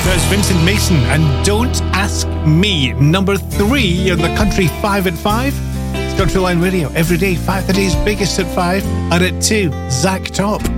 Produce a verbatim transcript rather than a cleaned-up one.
There's Vincent Mason and Don't Ask Me. Number three on the Country five at five. It's Country Line Radio every day. Five the day's biggest at five. And at two, Zach Top.